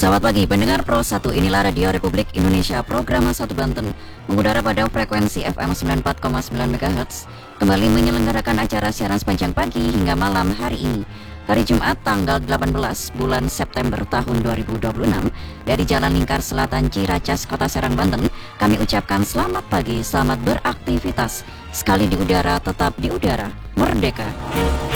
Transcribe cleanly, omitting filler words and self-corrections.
Selamat pagi pendengar Pro 1, inilah Radio Republik Indonesia program 1 Banten mengudara pada frekuensi FM 94,9 MHz kembali menyelenggarakan acara siaran sepanjang pagi hingga malam hari ini, hari Jumat tanggal 18 bulan September tahun 2026 dari Jalan Lingkar Selatan Ciracas, Kota Serang, Banten. Kami ucapkan selamat pagi, selamat beraktivitas, sekali di udara tetap di udara, merdeka.